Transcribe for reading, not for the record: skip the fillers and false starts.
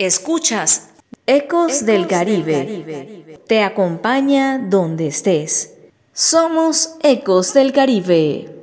Escuchas Ecos del Caribe. Te acompaña donde estés. Somos Ecos del Caribe.